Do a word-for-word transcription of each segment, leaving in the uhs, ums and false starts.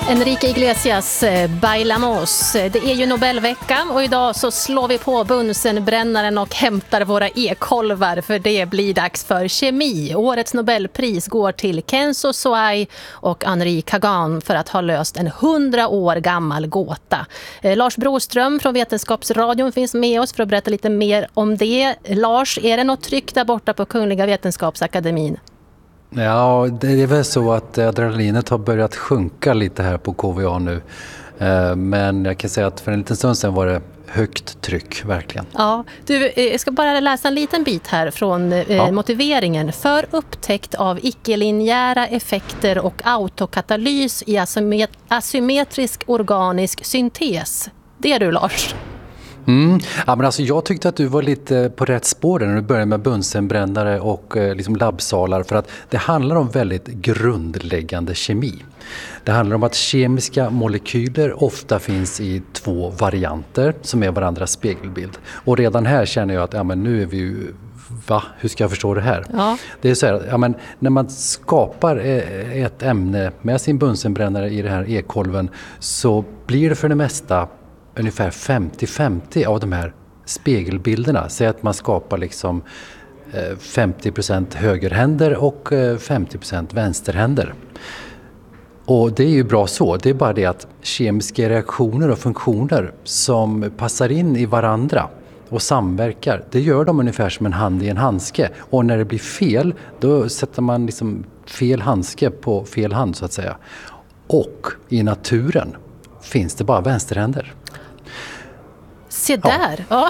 Enrique Iglesias, Bailamos. Det är ju Nobelvecka och idag så slår vi på bunsenbrännaren och hämtar våra e-kolvar, för det blir dags för kemi. Årets Nobelpris går till Kenzo Soai och Henri Kagan för att ha löst en hundra år gammal gåta. Eh, Lars Broström från Vetenskapsradion finns med oss för att berätta lite mer om det. Lars, är det något tryck där borta på Kungliga Vetenskapsakademin? Ja, det är väl så att adrenalinet har börjat sjunka lite här på K V A nu. Men jag kan säga att för en liten stund sedan var det högt tryck, verkligen. Ja, du, jag ska bara läsa en liten bit här från eh, ja. motiveringen. För upptäckt av icke-linjära effekter och autokatalys i asymmet- asymmetrisk organisk syntes. Det är du, Lars. Mm. Ja, men alltså jag tyckte att du var lite på rätt spår när du började med bunsenbrännare och eh, liksom labbsalar, för att det handlar om väldigt grundläggande kemi. Det handlar om att kemiska molekyler ofta finns i två varianter som är varandras spegelbild. Och redan här känner jag att ja, men nu är vi ju... Va? Hur ska jag förstå det här? Ja. Det är så här, ja, men när man skapar ett ämne med sin bunsenbrännare i den här e-kolven så blir det för det mesta ungefär femtio femtio av de här spegelbilderna. Säg att man skapar liksom femtio procent högerhänder och femtio procent vänsterhänder. Och det är ju bra så. Det är bara det att kemiska reaktioner och funktioner som passar in i varandra och samverkar, det gör de ungefär som en hand i en handske. Och när det blir fel, då sätter man liksom fel handske på fel hand så att säga. Och i naturen finns det bara vänsterhänder. Se där, ja.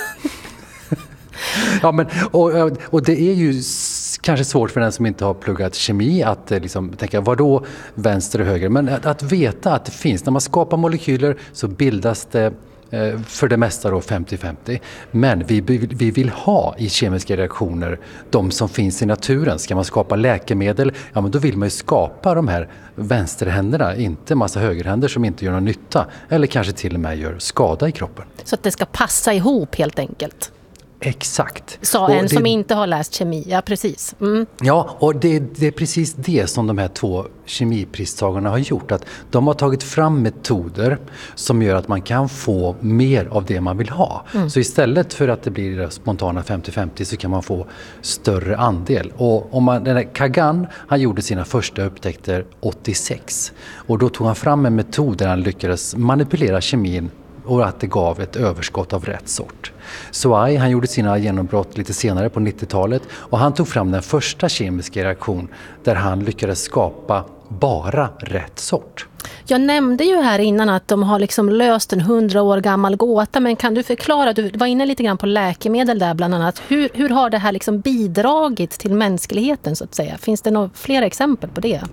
Ja, men, och, och det är ju kanske svårt för den som inte har pluggat kemi att liksom tänka, vad då vänster och höger? Men att, att veta att det finns, när man skapar molekyler så bildas det eh, för det mesta då femtio femtio. Men vi, vi vill ha i kemiska reaktioner de som finns i naturen. Ska man skapa läkemedel, ja men då vill man ju skapa de här vänsterhänderna, inte massa högerhänder som inte gör någon nytta. Eller kanske till och med gör skada i kroppen. Så att det ska passa ihop helt enkelt. Exakt. Sa en det, som inte har läst kemi, ja precis. Mm. Ja, och det, det är precis det som de här två kemipristagarna har gjort. Att de har tagit fram metoder som gör att man kan få mer av det man vill ha. Mm. Så istället för att det blir spontana femtio femtio så kan man få större andel. Och om man, den här Kagan, han gjorde sina första upptäckter åttiosex. Och då tog han fram en metod där han lyckades manipulera kemin och att det gav ett överskott av rätt sort. Soai, han gjorde sina genombrott lite senare på nittiotalet och han tog fram den första kemiska reaktion där han lyckades skapa bara rätt sort. Jag nämnde ju här innan att de har liksom löst en hundra år gammal gåta, men kan du förklara, du var inne lite grann på läkemedel där bland annat, hur, hur har det här liksom bidragit till mänskligheten så att säga? Finns det några fler exempel på det?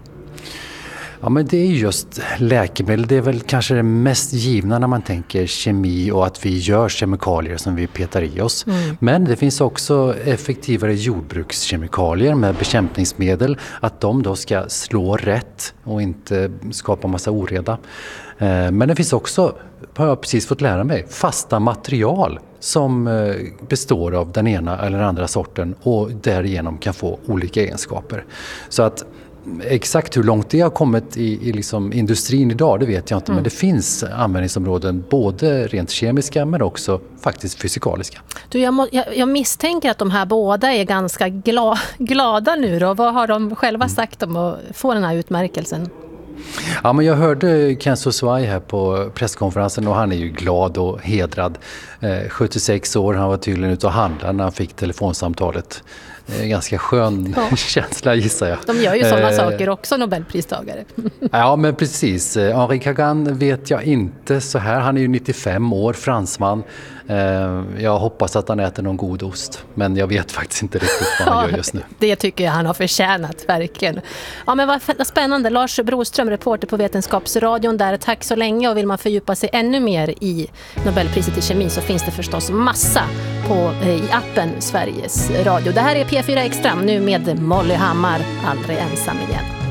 Ja, men det är just läkemedel. Det är väl kanske det mest givna när man tänker kemi och att vi gör kemikalier som vi petar i oss. Mm. Men det finns också effektivare jordbrukskemikalier med bekämpningsmedel. Att de då ska slå rätt och inte skapa massa oreda. Men det finns också, har jag precis fått lära mig, fasta material som består av den ena eller andra sorten och därigenom kan få olika egenskaper. Så att exakt hur långt det har kommit i, i liksom industrin idag, det vet jag inte. Mm. Men det finns användningsområden, både rent kemiska men också faktiskt fysikaliska. Du, jag, må, jag, jag misstänker att de här båda är ganska gla, glada nu då. Vad har de själva sagt om att få den här utmärkelsen? Ja, men jag hörde Kenzo Soai här på presskonferensen och han är ju glad och hedrad. Eh, sjuttiosex år, han var tydligen ute och handlade när han fick telefonsamtalet. Eh, ganska skön ja. känsla gissar jag. De gör ju sådana eh, saker också, Nobelpristagare. Ja, men precis. Henri Kagan vet jag inte så här. Han är ju nittiofem år, fransman. Eh, jag hoppas att han äter någon god ost. Men jag vet faktiskt inte riktigt vad han ja, gör just nu. Det tycker jag han har förtjänat, verkligen. Ja, men vad spännande. Lars Broström, reporter på Vetenskapsradion där. Tack så länge, och vill man fördjupa sig ännu mer i Nobelpriset i kemi så finns det förstås massa på, i appen Sveriges Radio. Det här är P fyra Extra nu med Molly Hammar, aldrig ensam igen.